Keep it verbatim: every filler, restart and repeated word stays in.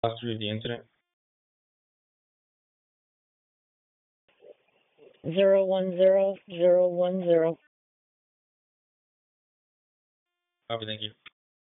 Last read the incident. Zero one zero zero one zero. Copy, thank you.